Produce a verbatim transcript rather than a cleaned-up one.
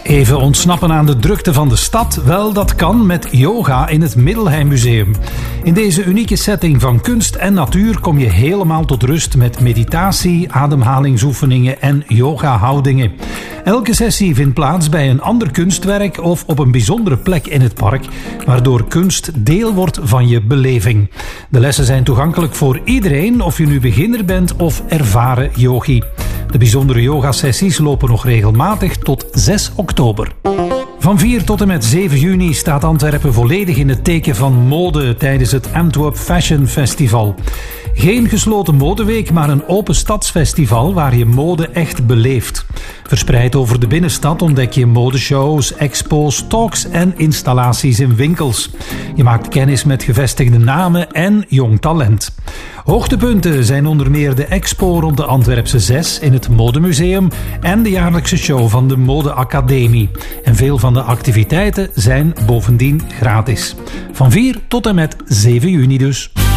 Even ontsnappen aan de drukte van de stad? Wel, dat kan met yoga in het Middelheim Museum. In deze unieke setting van kunst en natuur kom je helemaal tot rust met meditatie, ademhalingsoefeningen en yoga-houdingen. Elke sessie vindt plaats bij een ander kunstwerk of op een bijzondere plek in het park, waardoor kunst deel wordt van je beleving. De lessen zijn toegankelijk voor iedereen, of je nu beginner bent of ervaren yogi. De bijzondere yogasessies lopen nog regelmatig tot zes oktober. Van vier tot en met zeven juni staat Antwerpen volledig in het teken van mode tijdens het Antwerp Fashion Festival. Geen gesloten modeweek, maar een open stadsfestival waar je mode echt beleeft. Verspreid over de binnenstad ontdek je modeshows, expo's, talks en installaties in winkels. Je maakt kennis met gevestigde namen en jong talent. Hoogtepunten zijn onder meer de expo rond de Antwerpse Zes in het Modemuseum en de jaarlijkse show van de Modeacademie. En veel van de activiteiten zijn bovendien gratis. Van vier tot en met zeven juni dus.